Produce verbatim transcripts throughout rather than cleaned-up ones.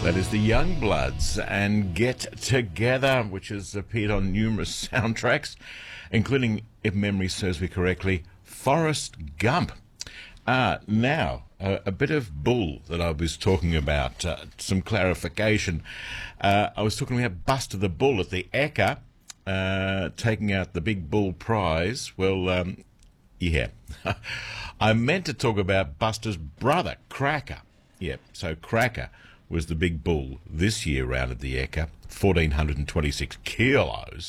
That is the Youngbloods and Get Together, which has appeared on numerous soundtracks, including, if memory serves me correctly, Forrest Gump. Uh, now, uh, a bit of bull that I was talking about, uh, some clarification. Uh, I was talking about Buster the Bull at the Ekka, uh, taking out the big bull prize. Well, um, yeah. I meant to talk about Buster's brother, Cracker. Yeah, so Cracker was the big bull this year round at the Ekka, one thousand four hundred twenty-six kilos,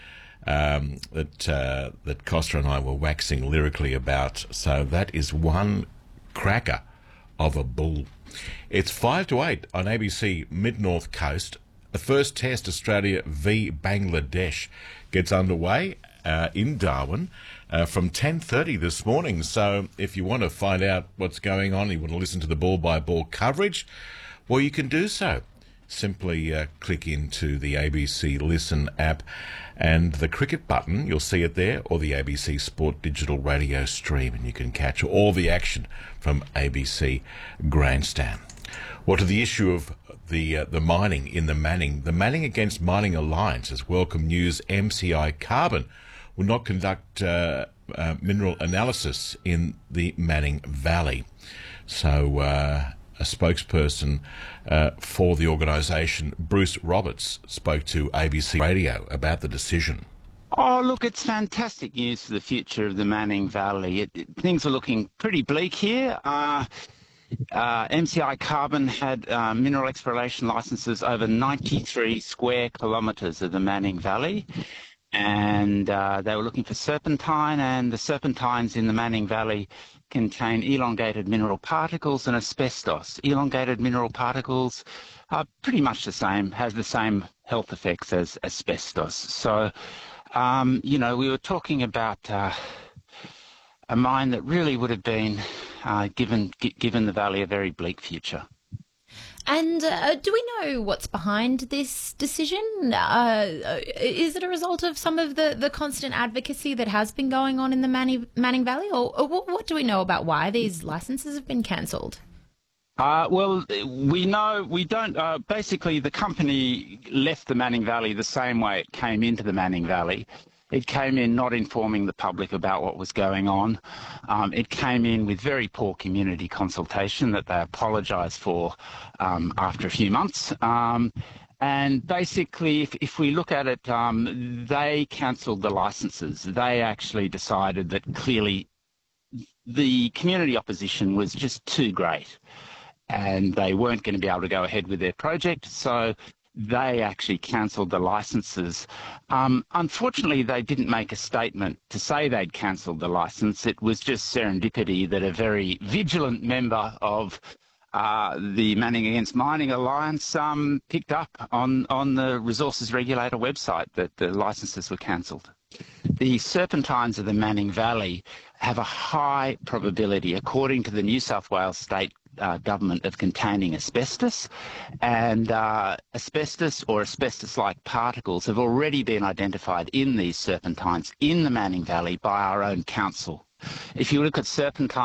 um, that uh, that Costa and I were waxing lyrically about. So that is one cracker of a bull. It's five to eight on A B C Mid-North Coast. The first test, Australia v Bangladesh, gets underway uh, in Darwin uh, from ten thirty this morning. So if you want to find out what's going on, you want to listen to the ball-by-ball coverage, well, you can do so. Simply uh, click into the A B C Listen app and the cricket button, you'll see it there, or the A B C Sport digital radio stream, and you can catch all the action from A B C Grandstand. Well, to the issue of the uh, the mining in the Manning, the Manning Against Mining Alliance has welcomed news M C I Carbon will not conduct uh, uh, mineral analysis in the Manning Valley. So uh, a spokesperson uh, for the organisation, Bruce Roberts, spoke to A B C Radio about the decision. Oh, look, it's fantastic news for the future of the Manning Valley. It, it, things are looking pretty bleak here. Uh, uh, M C I Carbon had uh, mineral exploration licences over ninety-three square kilometres of the Manning Valley, and uh, they were looking for serpentine, and the serpentines in the Manning Valley contain elongated mineral particles and asbestos. Elongated mineral particles are pretty much the same, has the same health effects as asbestos. So, um, you know, we were talking about uh, a mine that really would have been uh, given given the valley a very bleak future. And uh, do we know what's behind this decision? Uh, is it a result of some of the, the constant advocacy that has been going on in the Manning, Manning Valley? Or, or what, what do we know about why these licences have been cancelled? Uh, well, we know, we don't, uh, basically the company left the Manning Valley the same way it came into the Manning Valley. It came in not informing the public about what was going on. Um, it came in with very poor community consultation that they apologised for um, after a few months. Um, and basically, if, if we look at it, um, they cancelled the licences. They actually decided that clearly the community opposition was just too great and they weren't going to be able to go ahead with their project. So they actually cancelled the licences. Um, unfortunately, they didn't make a statement to say they'd cancelled the licence. It was just serendipity that a very vigilant member of uh, the Manning Against Mining Alliance um, picked up on, on the Resources Regulator website that the licences were cancelled. The serpentines of the Manning Valley have a high probability, according to the New South Wales State Uh, government, of containing asbestos, and uh, asbestos or asbestos-like particles have already been identified in these serpentines in the Manning Valley by our own council. If you look at serpentine